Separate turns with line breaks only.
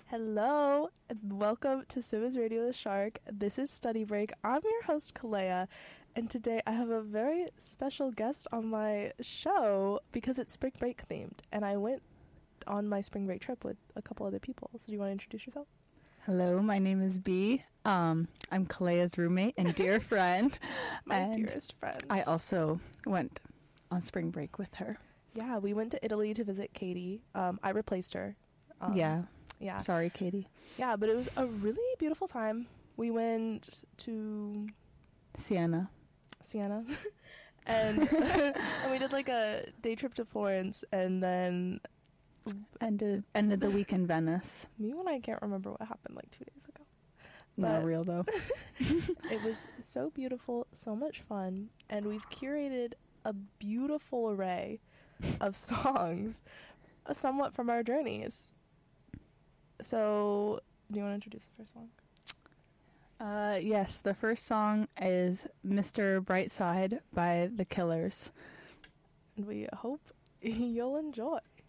Hello, and welcome to Simmons Radio the Shark. This is Study Break. I'm your host, Kalea, and today I have a very special guest on my show because it's spring break themed, and I went on my spring break trip with a couple other people. So do you want to introduce yourself?
Hello, my name is B. I'm Kalea's roommate and dear friend.
My dearest friend.
I also went on spring break with her.
Yeah, we went to Italy to visit Katie. I replaced her.
Yeah.
Sorry,
Katie.
Yeah, but it was a really beautiful time. We went to
Siena.
and we did like a day trip to Florence, and then
ended the week in Venice.
Me when I can't remember what happened like 2 days ago.
Not real though.
It was so beautiful, so much fun, and we've curated a beautiful array of songs, somewhat from our journeys. So, do you want to introduce the first song?
Yes, the first song is Mr. Brightside by The Killers.
And we hope you'll enjoy.